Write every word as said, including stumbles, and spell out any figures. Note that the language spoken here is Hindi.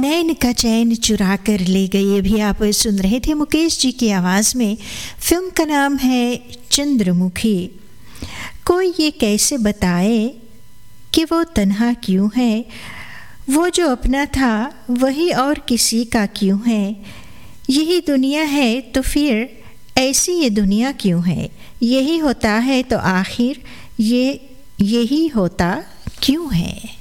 नैन का चैन चुरा कर ले गई। अभी आप सुन रहे थे मुकेश जी की आवाज़ में। फिल्म का नाम है चंद्रमुखी। कोई ये कैसे बताए कि वो तन्हा क्यों है, वो जो अपना था वही और किसी का क्यों है। यही दुनिया है तो फिर ऐसी ये दुनिया क्यों है। यही होता है तो आखिर ये यही होता क्यों है।